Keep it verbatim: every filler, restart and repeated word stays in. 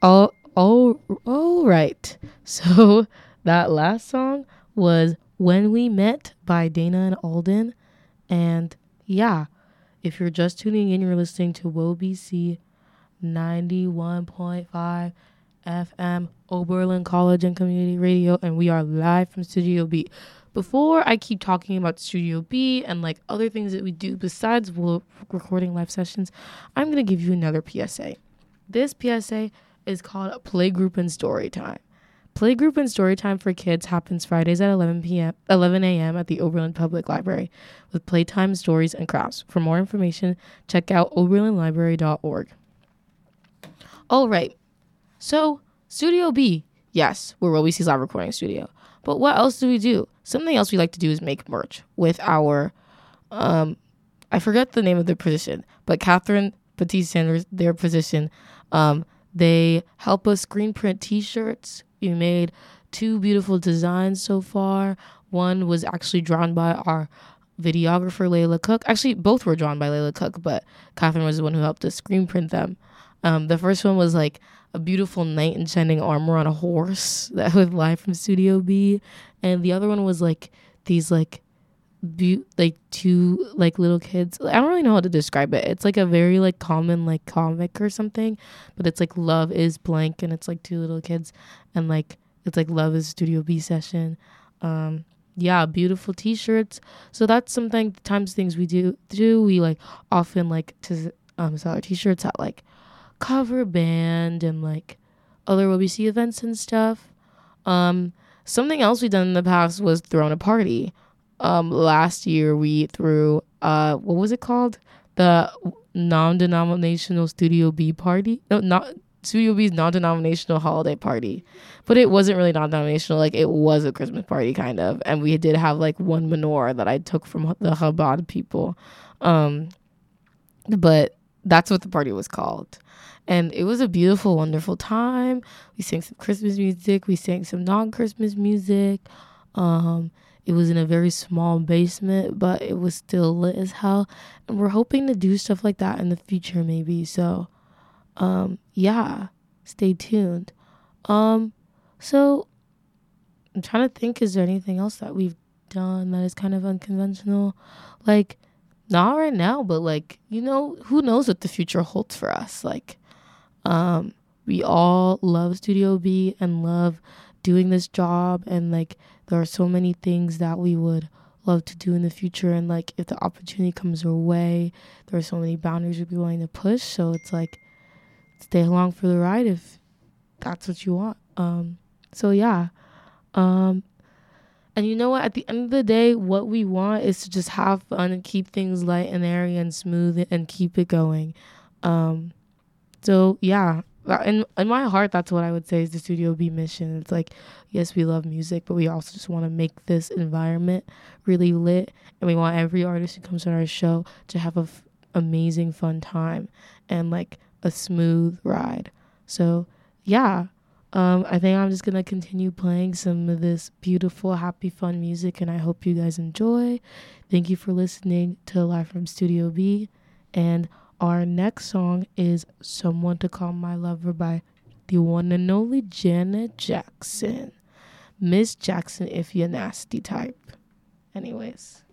Oh, oh, oh, right. So that last song was When We Met by Dana and Alden. And yeah, if you're just tuning in, you're listening to W O B C ninety-one point five F M, Oberlin College and Community Radio, and we are live from Studio B. Before I keep talking about Studio B and like other things that we do besides wo- recording live sessions, I'm going to give you another P S A. This P S A is called Playgroup and Storytime. Playgroup and Storytime for kids happens Fridays at eleven p.m. eleven a.m. at the Oberlin Public Library with playtime, stories, and crafts. For more information, check out oberlin library dot org. All right. So, Studio B, yes, we're W O B C's live recording studio. But what else do we do? Something else we like to do is make merch with our, um, I forget the name of their position, but Catherine Petit Sanders, their position, um, they help us screen print t-shirts. We made two beautiful designs so far. One was actually drawn by our videographer, Layla Cook. Actually, both were drawn by Layla Cook, but Catherine was the one who helped us screen print them. Um, the first one was like a beautiful knight in shining armor on a horse that was live from Studio B. And the other one was like these like be- like two like little kids. I don't really know how to describe it. It's like a very like common like comic or something, but it's like love is blank and it's like two little kids and like it's like love is Studio B session. Um, yeah, beautiful t-shirts. So that's something times things we do do. We like often like to um sell our t-shirts at like cover band and like other W O B C events and stuff. Um, something else we've done in the past was thrown a party. Um, last year we threw uh, what was it called? The non-denominational Studio B party. No, not Studio B's non-denominational holiday party, but it wasn't really non-denominational. Like it was a Christmas party kind of, and we did have like one menorah that I took from the Chabad people. Um, but that's what the party was called. And it was a beautiful, wonderful time. We sang some Christmas music. We sang some non-Christmas music. Um, it was in a very small basement, but it was still lit as hell. And we're hoping to do stuff like that in the future, maybe. So, um, yeah, stay tuned. Um, so I'm trying to think, is there anything else that we've done that is kind of unconventional? Like, not right now, but like, you know, who knows what the future holds for us? Like, um, we all love Studio B and love doing this job. And like, there are so many things that we would love to do in the future. And like, if the opportunity comes our way, there are so many boundaries we'd be willing to push. So it's like, stay along for the ride if that's what you want. Um, so yeah. Um, And you know what? At the end of the day, what we want is to just have fun and keep things light and airy and smooth and keep it going. Um, so, yeah. In, in my heart, that's what I would say is the Studio B mission. It's like, yes, we love music, but we also just want to make this environment really lit. And we want every artist who comes on our show to have an f- amazing, fun time and, like, a smooth ride. So, yeah. Um, I think I'm just going to continue playing some of this beautiful, happy, fun music, and I hope you guys enjoy. Thank you for listening to Live from Studio B, and our next song is Someone to Call My Lover by the one and only Janet Jackson. Miss Jackson if you're nasty type. Anyways.